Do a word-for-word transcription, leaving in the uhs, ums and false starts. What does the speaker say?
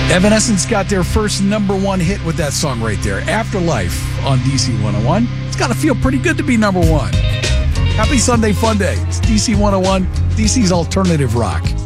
Evanescence got their first number one hit with that song right there, Afterlife on D C one oh one. It's got to feel pretty good to be number one. Happy Sunday Fun Day. It's D C one oh one, D C's alternative rock.